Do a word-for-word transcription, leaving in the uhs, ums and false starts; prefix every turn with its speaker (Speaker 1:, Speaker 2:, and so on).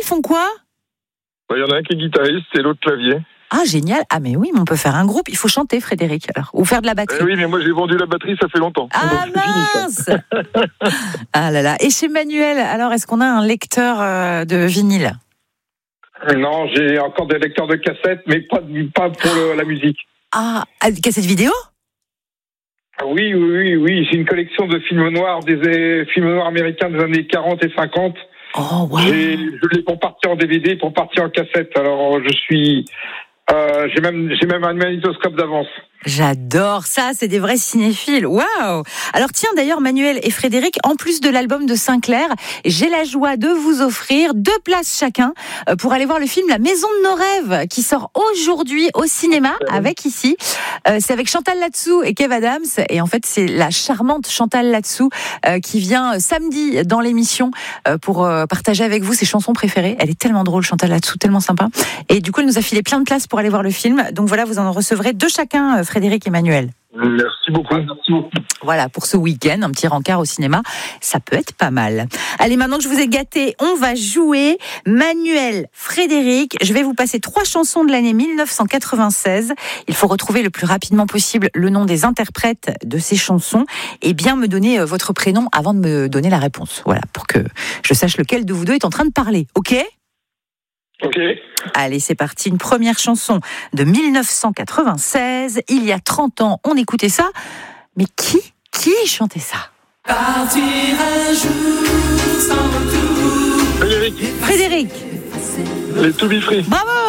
Speaker 1: ils font quoi ?
Speaker 2: Il bah, y en a un qui est guitariste et l'autre clavier.
Speaker 1: Ah, génial. Ah, mais oui, mais on peut faire un groupe. Il faut chanter, Frédéric, alors. Ou faire de la batterie.
Speaker 2: Eh oui, mais moi, j'ai vendu la batterie, ça fait longtemps.
Speaker 1: Ah,
Speaker 2: donc,
Speaker 1: mince fini, Ah là là. Et chez Manuel, alors, est-ce qu'on a un lecteur euh, de vinyle ?
Speaker 2: Non, j'ai encore des lecteurs de cassettes, mais pas, pas pour le, la musique.
Speaker 1: Ah, cassette vidéo ?
Speaker 2: Oui, oui, oui, oui. J'ai une collection de films noirs, des films noirs américains des années quarante et cinquante.
Speaker 1: Oh, wow.
Speaker 2: Et je l'ai pour partir en D V D, pour partir en cassette. Alors, je suis... Euh, j'ai même, j'ai même un magnétoscope d'avance.
Speaker 1: J'adore ça, c'est des vrais cinéphiles. Waouh! Alors tiens, d'ailleurs, Manuel et Frédéric, en plus de l'album de Sinclair, j'ai la joie de vous offrir deux places chacun pour aller voir le film La Maison de nos rêves, qui sort aujourd'hui au cinéma, avec ici. Euh, c'est avec Chantal Latsou et Kev Adams. Et en fait, c'est la charmante Chantal Latsou euh, qui vient samedi dans l'émission euh, pour euh, partager avec vous ses chansons préférées. Elle est tellement drôle, Chantal Latsou, tellement sympa. Et du coup, elle nous a filé plein de places pour aller voir le film. Donc voilà, vous en recevrez deux chacun, euh, Frédéric et Manuel.
Speaker 2: Merci beaucoup. Merci beaucoup.
Speaker 1: Voilà, pour ce week-end, un petit rencard au cinéma, ça peut être pas mal. Allez, maintenant que je vous ai gâté, on va jouer. Manuel, Frédéric, je vais vous passer trois chansons de l'année dix-neuf cent quatre-vingt-seize. Il faut retrouver le plus rapidement possible le nom des interprètes de ces chansons et bien me donner votre prénom avant de me donner la réponse. Voilà, pour que je sache lequel de vous deux est en train de parler. Ok ?
Speaker 2: Ok.
Speaker 1: Allez, c'est parti. Une première chanson de dix-neuf cent quatre-vingt-seize. Il y a trente ans, on écoutait ça. Mais qui, qui chantait ça ?
Speaker 3: Partir un jour sans retour.
Speaker 2: Frédéric.
Speaker 1: Frédéric.
Speaker 2: Les To Be Free.
Speaker 1: Bravo!